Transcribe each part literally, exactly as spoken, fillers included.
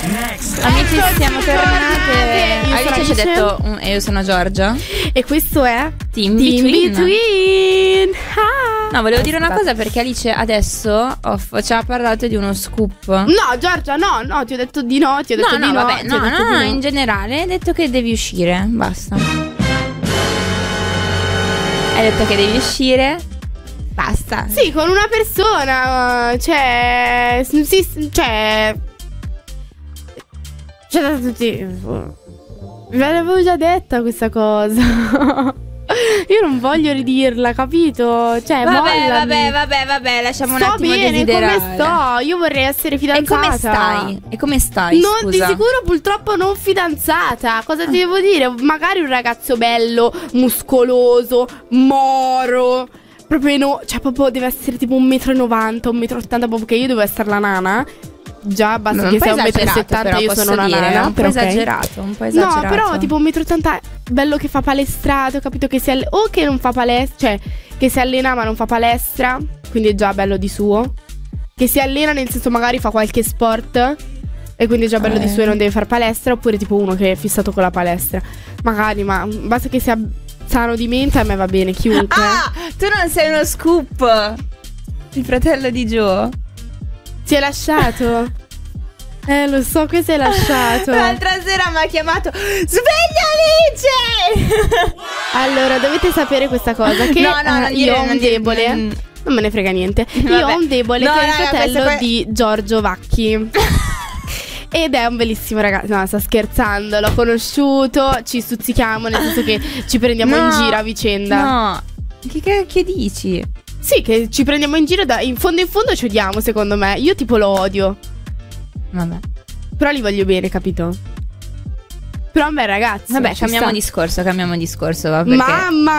Next. Amici, siamo tornate. Io Alice sono ci ha Alice. detto um, e io sono Giorgia. E questo è Team, Team Between. Between. Ah. No, volevo dire una Basta. cosa perché Alice adesso off, ci ha parlato di uno scoop. No, Giorgia, no, no, ti ho detto di no, ti ho detto No, di no, no. vabbè, ti ho no, detto no, di no, in generale hai detto che devi uscire, basta. Hai detto che devi uscire, basta. Sì, con una persona, cioè, sì, cioè, cioè, da tutti, ve l'avevo già detta questa cosa. Io non voglio ridirla, capito? Cioè, Vabbè, mollami. vabbè, vabbè, vabbè, lasciamo Sto un attimo bene, desiderare. come sto? Io vorrei essere E fidanzata. come stai? E come stai? Non, di scusa? sicuro purtroppo non fidanzata. Cosa ti devo dire? Magari un ragazzo bello, muscoloso, moro. Proprio no, cioè proprio deve essere tipo un metro e novanta, un metro e ottanta, proprio che io devo essere la nana. Già basta No, che un po' sia un metro e esagerato, settanta, però, io posso sono una dire, nana. un po' però ok. esagerato, un po' esagerato. No, però tipo un metro e ottanta, bello che fa palestrato, capito? Che si alle- o che non fa palestra, cioè che si allena ma non fa palestra, quindi è già bello di suo. Che si allena nel senso magari fa qualche sport e quindi è già bello Eh. di suo e non deve fare palestra. Oppure tipo uno che è fissato con la palestra. Magari, ma basta che sia sano di mente, a me va bene, chiunque. Ah, tu non sei uno scoop. Il fratello di Joe. Si è lasciato? Eh, lo so che si è lasciato. L'altra sera mi ha chiamato. Sveglia Alice! Allora, dovete sapere questa cosa: che No, no, eh, non io dire- ho un non dire- debole. non- Non me ne frega niente. Io Vabbè. ho un debole No, per il raga, fratello questa qua- di Giorgio Vacchi. Ed è un bellissimo ragazzo. No, sto scherzando. L'ho conosciuto. Ci stuzzichiamo, nel senso che ci prendiamo No, in giro a vicenda. No. Che cacchio dici? Sì, che ci prendiamo in giro. Da, in fondo in fondo ci odiamo, secondo me. Io tipo lo odio. Vabbè. Però li voglio bene, capito? Però a me ragazzo. Vabbè, ci cambiamo sta. discorso, cambiamo discorso, va, perché Mamma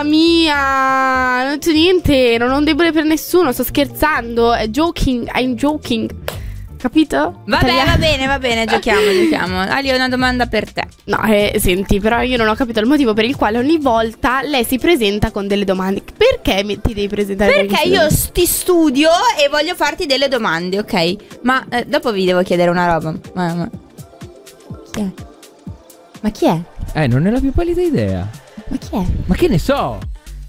mia, non c'è niente, non ho un debole per nessuno, sto scherzando, è joking, I'm joking, capito? Vabbè, Italiano. va bene, va bene, giochiamo, giochiamo. Ali, ho una domanda per te. No, eh, senti, però io non ho capito il motivo per il quale ogni volta lei si presenta con delle domande. Perché mi- ti devi presentare con Perché queste io domande? ti studio e voglio farti delle domande, ok? Ma eh, dopo vi devo chiedere una roba. Ma, ma... Chi è? Ma chi è? Eh, non è la più pallida idea. Ma chi è? Ma che ne so?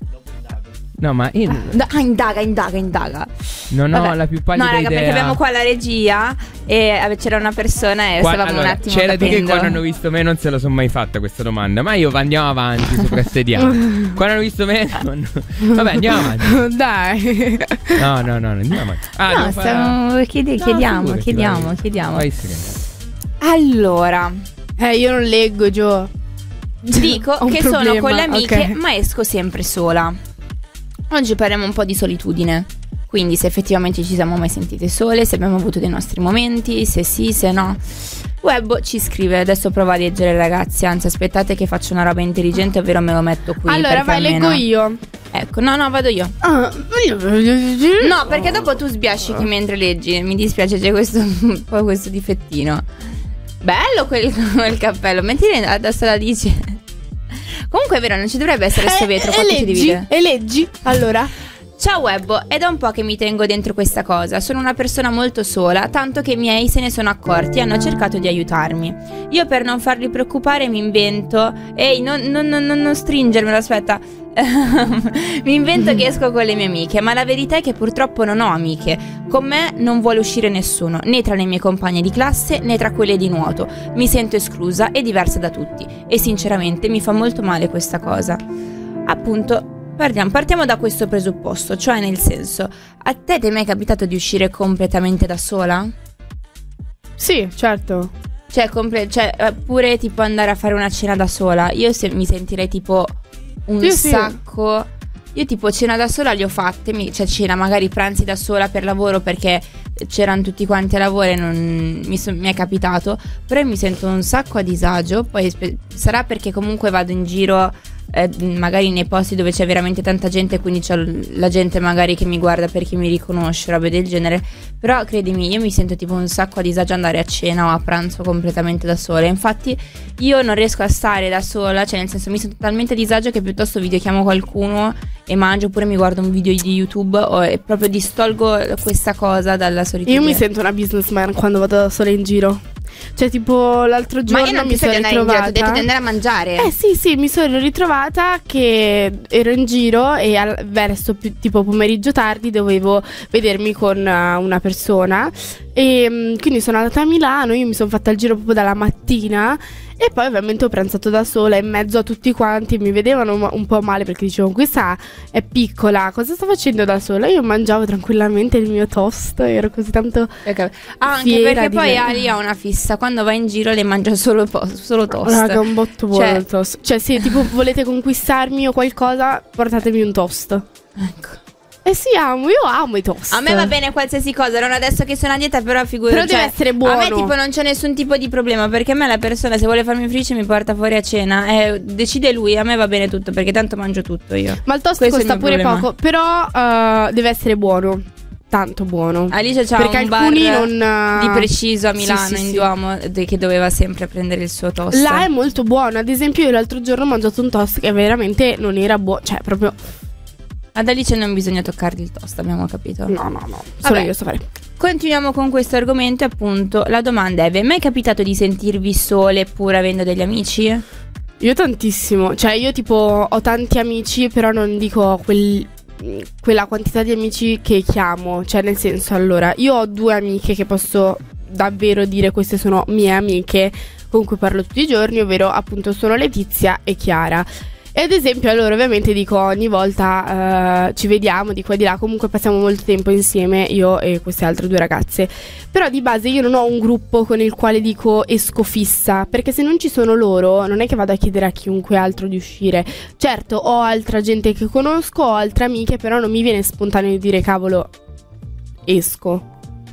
No, ma io Da- ah, indaga, indaga, indaga. non ho Vabbè. la più pallida No, raga, idea. perché abbiamo qua la regia e eh, c'era una persona e Qua- stavamo allora, un attimo c'è da dire che capendo. quando hanno visto me non se la sono mai fatta questa domanda. Ma io andiamo avanti, soprassediamo. Quando hanno visto me non... Vabbè, andiamo avanti. Dai. No, no, no, andiamo avanti. Ah, No, devo fare- stiamo... chiedi- No, chiediamo, figurati, chiediamo, vai. chiediamo. Vai, sì. Allora, Eh, io non leggo, Gio. dico Ho un che sono problema, con le amiche, ok. ma esco sempre sola. Oggi parliamo un po' di solitudine. Quindi se effettivamente ci siamo mai sentite sole, se abbiamo avuto dei nostri momenti, se sì, se no. Web ci scrive, adesso prova a leggere ragazzi, anzi aspettate che faccio una roba intelligente, ovvero me lo metto qui. Allora, perché vai, almeno- leggo io. Ecco, no, no, vado io. Ah, No, perché dopo tu sbiascichi mentre leggi. Mi dispiace, c'è questo un po' questo difettino. Bello quel, quel cappello. Mettili addosso alla dice. Comunque è vero, non ci dovrebbe essere questo vetro qua e che ci leggi, divide. e leggi. Allora, Ciao Webbo, è da un po' che mi tengo dentro questa cosa. Sono una persona molto sola, tanto che i miei se ne sono accorti e hanno cercato di aiutarmi. Io per non farli preoccupare mi invento. Ehi, non, non, non, non stringermelo, aspetta. Mi invento che esco con le mie amiche, ma la verità è che purtroppo non ho amiche. Con me non vuole uscire nessuno, né tra le mie compagne di classe né tra quelle di nuoto. Mi sento esclusa e diversa da tutti e sinceramente mi fa molto male questa cosa. Appunto, Partiamo, partiamo da questo presupposto, cioè nel senso, a te ti è mai capitato di uscire completamente da sola? sì, certo. Cioè, comple- cioè eh, pure tipo andare a fare una cena da sola. Io se mi sentirei tipo un Sì, sì. sacco. Io tipo cena da sola le ho fatte, mi- cioè cena magari pranzi da sola per lavoro perché c'erano tutti quanti a lavoro e non mi, so- mi è capitato. Però io mi sento un sacco a disagio. Poi spe- sarà perché comunque vado in giro eh, magari nei posti dove c'è veramente tanta gente, quindi c'ho l- la gente magari che mi guarda perché mi riconosce, robe del genere. Però credimi, io mi sento tipo un sacco a disagio andare a cena o a pranzo completamente da sola. Infatti io non riesco a stare da sola, cioè nel senso mi sento talmente a disagio che piuttosto videochiamo qualcuno e mangio, oppure mi guardo un video di YouTube o, e proprio distolgo questa cosa dalla solitudine. Io mi sento una businessman quando vado da sola in giro. Cioè tipo l'altro giorno Ma io non mi ti so sono di andare in giro, ritrovata ti ho detto di andare a mangiare. Eh sì sì, mi sono ritrovata che ero in giro e al, verso più, tipo pomeriggio tardi dovevo vedermi con uh, una persona. E um, quindi sono andata a Milano, io mi sono fatta il giro proprio dalla mattina. E poi ovviamente ho pranzato da sola in mezzo a tutti quanti. Mi vedevano un po' male perché dicevano questa è piccola, cosa sta facendo da sola? Io mangiavo tranquillamente il mio toast. Ero così tanto okay. Ah, anche fiera perché di poi me. Ali ha una fissa. Quando va in giro le mangia solo, po- solo toast. Raga, un botto buono Cioè- il toast. Cioè se tipo volete conquistarmi o qualcosa, portatemi un toast. Ecco. Eh sì, amo, io amo i toast. A me va bene qualsiasi cosa, non adesso che sono a dieta, però figurati. Però deve essere buono. A me tipo non c'è nessun tipo di problema, perché a me la persona se vuole farmi felice mi porta fuori a cena, eh, decide lui, a me va bene tutto, perché tanto mangio tutto io. Ma il toast Questo è il costa mio pure problema. poco. Però uh, deve essere buono. Tanto buono. Alice c'ha Perché un alcuni bar non, uh, di preciso a sì, Milano, sì, in sì. Duomo, de- che doveva sempre prendere il suo toast. Là è molto buono. Ad esempio io l'altro giorno ho mangiato un toast che veramente non era buono. Cioè proprio Ad Alice non bisogna toccargli il toast, abbiamo capito. no no no. Solo Vabbè. io so fare. Continuiamo con questo argomento, appunto. La domanda è: vi è mai capitato di sentirvi sole pur avendo degli amici? Io tantissimo. Cioè io tipo ho tanti amici. Però non dico quel, quella quantità di amici che chiamo. Cioè nel senso, allora, io ho due amiche che posso davvero dire queste sono mie amiche con cui parlo tutti i giorni, ovvero appunto sono Letizia e Chiara. E ad esempio allora ovviamente dico ogni volta uh, ci vediamo di qua e di là. Comunque passiamo molto tempo insieme io e queste altre due ragazze. Però di base io non ho un gruppo con il quale dico esco fissa, perché se non ci sono loro non è che vado a chiedere a chiunque altro di uscire. Certo ho altra gente che conosco, ho altre amiche, però non mi viene spontaneo di dire cavolo esco.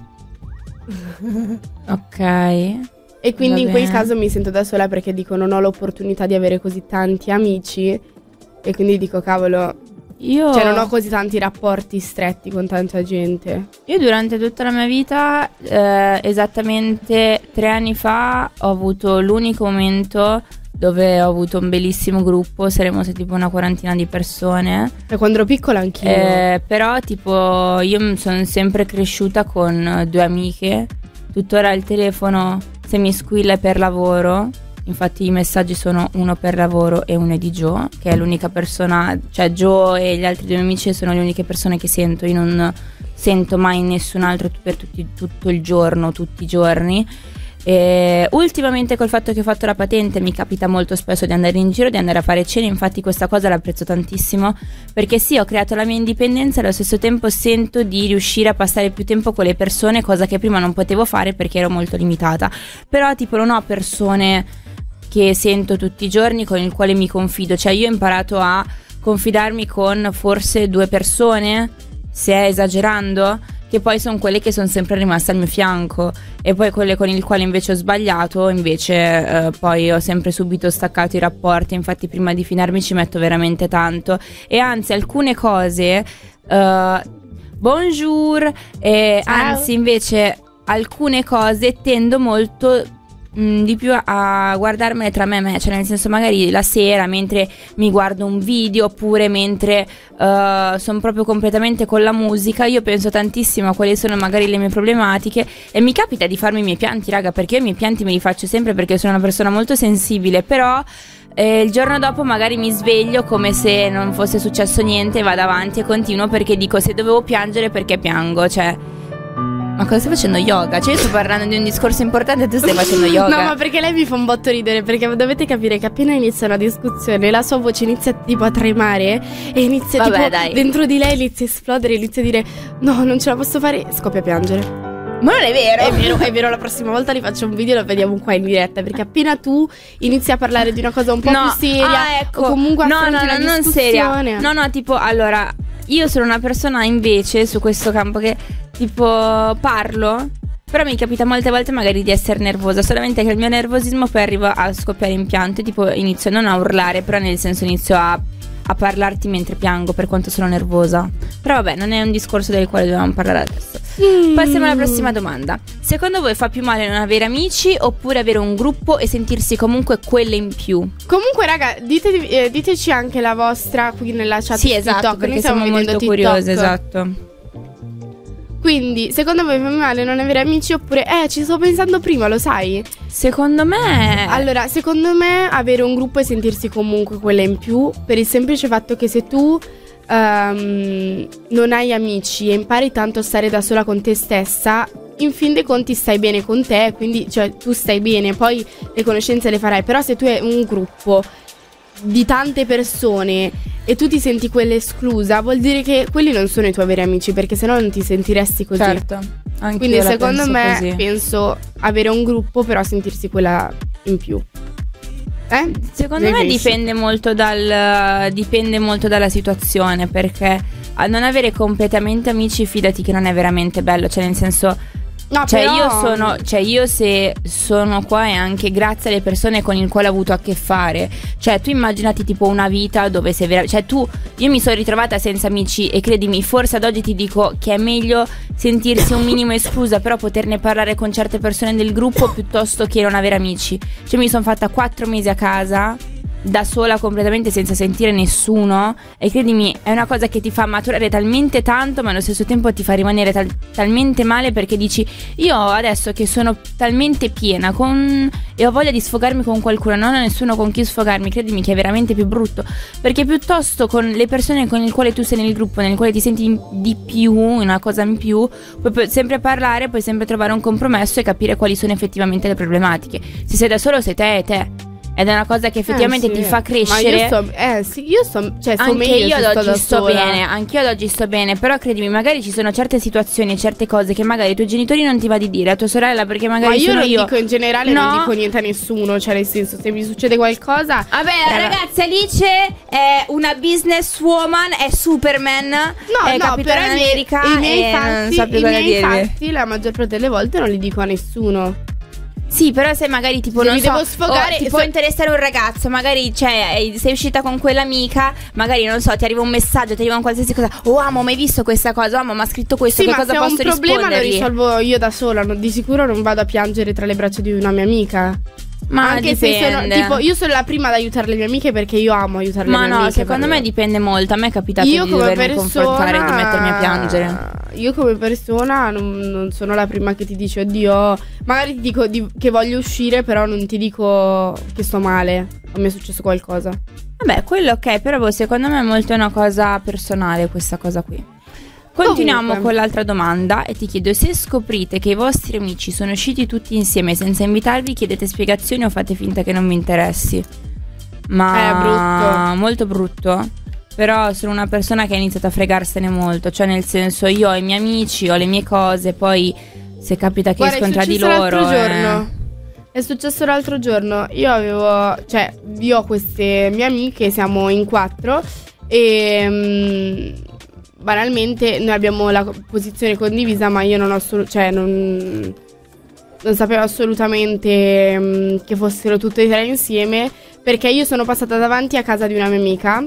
Ok. E quindi Va in quel bene. caso mi sento da sola perché dico non ho l'opportunità di avere così tanti amici. E quindi dico cavolo, Io cioè non ho così tanti rapporti stretti con tanta gente. Io durante tutta la mia vita, eh, esattamente tre anni fa, ho avuto l'unico momento dove ho avuto un bellissimo gruppo. Saremo stati tipo una quarantina di persone. E quando ero piccola anch'io. Eh, però tipo io m- sono sempre cresciuta con due amiche. Tuttora il telefono se mi squilla è per lavoro. Infatti i messaggi sono uno per lavoro e uno è di Joe, che è l'unica persona. Cioè Joe e gli altri due miei amici sono le uniche persone che sento. Io non sento mai nessun altro per tutti, tutto il giorno, tutti i giorni. E ultimamente col fatto che ho fatto la patente mi capita molto spesso di andare in giro, di andare a fare cene. Infatti questa cosa l'apprezzo tantissimo, perché sì, ho creato la mia indipendenza e allo stesso tempo sento di riuscire a passare più tempo con le persone, cosa che prima non potevo fare perché ero molto limitata. Però tipo non ho persone che sento tutti i giorni con il quale mi confido. Cioè io ho imparato a confidarmi con forse due persone, se esagerando, che poi sono quelle che sono sempre rimaste al mio fianco. E poi quelle con il quale invece ho sbagliato, invece eh, poi ho sempre subito staccato i rapporti. Infatti prima di fidarmi ci metto veramente tanto. E anzi alcune cose eh, bonjour e Ciao. anzi invece alcune cose tendo molto mh, di più a guardarmene tra me e me. Cioè nel senso, magari la sera mentre mi guardo un video, oppure mentre uh, sono proprio completamente con la musica, io penso tantissimo a quali sono magari le mie problematiche. E mi capita di farmi i miei pianti, raga, perché io i miei pianti me li faccio sempre, perché sono una persona molto sensibile. Però eh, il giorno dopo magari mi sveglio come se non fosse successo niente, vado avanti e continuo, perché dico se dovevo piangere perché piango. Cioè ma cosa stai facendo, yoga? Cioè io sto parlando di un discorso importante e tu stai facendo yoga. No, ma perché lei mi fa un botto ridere, perché dovete capire che appena inizia una discussione la sua voce inizia tipo a tremare e inizia Vabbè, tipo dai. dentro di lei inizia a esplodere, inizia a dire no, non ce la posso fare, e scoppia a piangere. Ma non è vero. È vero, è vero, la prossima volta li faccio un video e lo vediamo qua in diretta, perché appena tu inizi a parlare di una cosa un po' No, più seria, ah, ecco. o comunque no, affronti no, no, una non discussione. seria. No, no, tipo, allora, io sono una persona invece su questo campo che tipo parlo, però mi capita molte volte magari di essere nervosa, solamente che il mio nervosismo poi arriva a scoppiare in pianto, e tipo inizio non a urlare, però nel senso inizio a, a parlarti mentre piango per quanto sono nervosa. Però vabbè, non è un discorso del quale dobbiamo parlare adesso. Mm. Passiamo alla prossima domanda. Secondo voi fa più male non avere amici oppure avere un gruppo e sentirsi comunque quelle in più? Comunque raga, dite, eh, diteci anche la vostra qui nella chat Sì, su esatto, TikTok. perché Noi stiamo siamo vedendo molto TikTok. curiose, esatto. Quindi, secondo voi fa male non avere amici oppure eh, ci sto pensando prima, lo sai? Secondo me Allora, secondo me avere un gruppo e sentirsi comunque quella in più, per il semplice fatto che se tu um, non hai amici e impari tanto a stare da sola con te stessa, in fin dei conti stai bene con te, quindi cioè tu stai bene, poi le conoscenze le farai. Però se tu hai un gruppo di tante persone e tu ti senti quella esclusa, vuol dire che quelli non sono i tuoi veri amici, perché sennò non ti sentiresti così. Certo, anch'io quindi la secondo penso me così. penso avere un gruppo però sentirsi quella in più. Eh? Secondo Ne me pensi? dipende molto dal dipende molto dalla situazione, perché a non avere completamente amici, fidati che non è veramente bello, cioè nel senso, No, cioè però- io sono cioè io se sono qua è anche grazie alle persone con il quale ho avuto a che fare. Cioè tu immaginati tipo una vita dove sei vera- cioè tu io mi sono ritrovata senza amici e credimi, forse ad oggi ti dico che è meglio sentirsi un minimo esclusa, però poterne parlare con certe persone del gruppo piuttosto che non avere amici. Cioè mi sono fatta quattro mesi a casa da sola completamente senza sentire nessuno e credimi è una cosa che ti fa maturare talmente tanto, ma allo stesso tempo ti fa rimanere tal- talmente male, perché dici io adesso che sono talmente piena con e ho voglia di sfogarmi con qualcuno, non ho nessuno con chi sfogarmi, credimi che è veramente più brutto, perché piuttosto con le persone con le quali tu sei nel gruppo, nel quale ti senti di più, una cosa in più, puoi pu- sempre parlare, puoi sempre trovare un compromesso e capire quali sono effettivamente le problematiche. Se sei da solo sei te e te. Ed è una cosa che effettivamente Eh, sì. ti fa crescere. Ma io sto, eh sì, io sto, cioè sto Anche meglio io se ad sto oggi da sto sola. bene, anche io ad oggi sto bene, però credimi, magari ci sono certe situazioni, certe cose che magari ai tuoi genitori non ti va di dire, a tua sorella, perché magari Ma io sono non io. dico in generale, No. non dico niente a nessuno, cioè nel senso se mi succede qualcosa. Vabbè, eh, ragazzi, Alice è una businesswoman, è Superman, No, è no, Capitano però i miei- America i miei e non fatti, so più i cosa miei dirvi. fatti la maggior parte delle volte non li dico a nessuno. Sì, però se magari tipo Se non mi so, devo sfogare- oh, ti so- può interessare un ragazzo, magari cioè eh, sei uscita con quell'amica, magari non so, ti arriva un messaggio, ti arriva un qualsiasi cosa. Oh, amo, mai visto questa cosa? Amo, mi ha scritto questo, Sì, che ma cosa se ho un posso problema lo rispondergli? risolvo io da sola, no- di sicuro non vado a piangere tra le braccia di una mia amica. Ma Anche se sono, dipende. tipo, io sono la prima ad aiutare le mie amiche perché io amo aiutare Ma le mie no, amiche. secondo per- me dipende molto. A me è capitato io di come dovermi confrontare e di mettermi a piangere. persona io come persona non, non sono la prima che ti dice oddio, magari ti dico di- che voglio uscire, però non ti dico che sto male o mi è successo qualcosa. Vabbè, quello ok, però boh, secondo me è molto una cosa personale questa cosa qui. Continuiamo Comunque. con l'altra domanda e ti chiedo: se scoprite che i vostri amici sono usciti tutti insieme senza invitarvi, chiedete spiegazioni o fate finta che non vi interessi? Ma È brutto. molto brutto. Però sono una persona che ha iniziato a fregarsene molto, cioè nel senso io ho i miei amici, ho le mie cose, poi se capita che Guarda, escono è tra di successo loro l'altro eh. giorno. È successo l'altro giorno. Io avevo, cioè, io ho queste mie amiche, siamo in quattro e mm, banalmente noi abbiamo la posizione condivisa, ma io non ho assolut- cioè non non sapevo assolutamente mm, che fossero tutte e tre insieme, perché io sono passata davanti a casa di una mia amica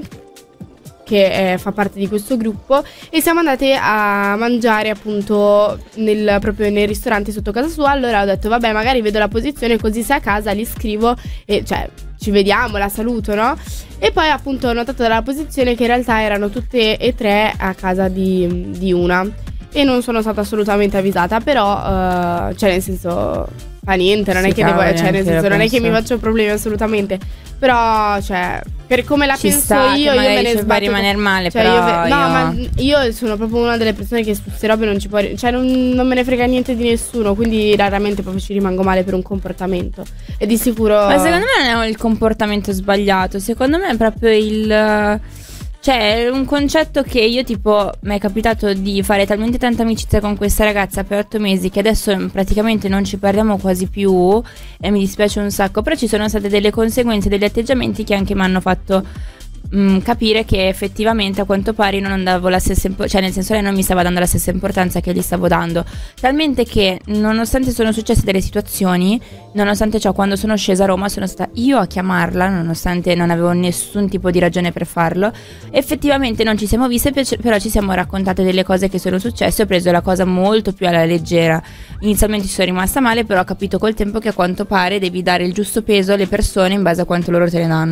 che eh, fa parte di questo gruppo e siamo andate a mangiare appunto nel, proprio nel ristorante sotto casa sua. Allora ho detto vabbè, magari vedo la posizione, così se a casa li scrivo e cioè ci vediamo, la saluto, no? E poi appunto ho notato dalla posizione che in realtà erano tutte e tre a casa di, di una e non sono stata assolutamente avvisata, però eh, cioè nel senso fa niente, non Sì, è che devo, cavoli, cioè nel anche senso io non è che penso. mi faccio problemi assolutamente, però cioè per come la Ci penso sta, che io io magari me ne ci fa sbatto rimanere male, cioè, però io ve- no, io- ma io sono proprio una delle persone che su queste robe non ci può ri- cioè non, non me ne frega niente di nessuno, quindi raramente proprio ci rimango male per un comportamento e di sicuro. Ma secondo me non è il comportamento sbagliato, secondo me è proprio il... Cioè, è un concetto che io tipo mi è capitato di fare talmente tanta amicizia con questa ragazza per otto mesi che adesso praticamente non ci parliamo quasi più e mi dispiace un sacco, però ci sono state delle conseguenze, degli atteggiamenti che anche mi hanno fatto mh, capire che effettivamente a quanto pare non andavo la stessa impo- cioè nel senso lei non mi stava dando la stessa importanza che gli stavo dando, talmente che nonostante sono successe delle situazioni, nonostante ciò quando sono scesa a Roma sono stata io a chiamarla nonostante non avevo nessun tipo di ragione per farlo. Effettivamente non ci siamo viste, pe- però ci siamo raccontate delle cose che sono successe, ho preso la cosa molto più alla leggera. Inizialmente ci sono rimasta male, però ho capito col tempo che a quanto pare devi dare il giusto peso alle persone in base a quanto loro te ne danno.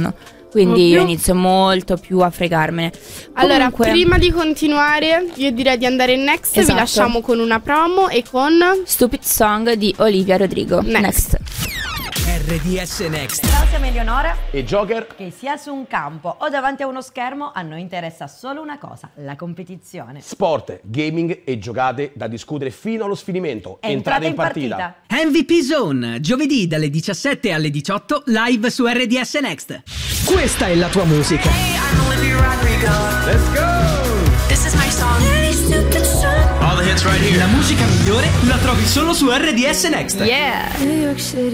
Quindi Ovvio. io inizio molto più a fregarmene. Allora, Comunque, prima di continuare, io direi di andare in next. Esatto. Vi lasciamo con una promo e con Stupid Song di Olivia Rodrigo. Next. Next. R D S Next. Ciao, siamo Eleonora. E Joker? Che sia su un campo o davanti a uno schermo, a noi interessa solo una cosa: la competizione. Sport, gaming e giocate da discutere fino allo sfinimento. Entrate in partita. M V P Zone, giovedì dalle diciassette alle diciotto, live su R D S Next. Questa è la tua musica. Let's go! This is my song. All the hits right here. La musica migliore la trovi solo su R D S Next. Yeah. New York City.